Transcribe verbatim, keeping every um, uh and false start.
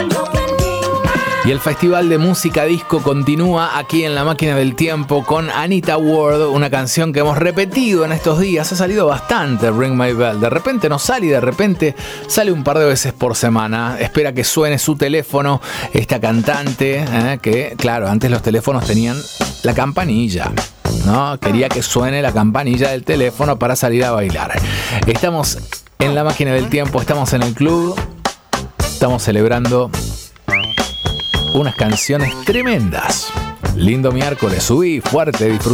Y el Festival de Música Disco continúa aquí en La Máquina del Tiempo con Anita Ward, una canción que hemos repetido en estos días. Ha salido bastante, Ring My Bell. De repente no sale y de repente sale un par de veces por semana. Espera que suene su teléfono esta cantante, eh, que claro, antes los teléfonos tenían la campanilla, ¿no? Quería que suene la campanilla del teléfono para salir a bailar. Estamos en La Máquina del Tiempo, estamos en el club, estamos celebrando unas canciones tremendas. Lindo miércoles, subí fuerte, disfruté.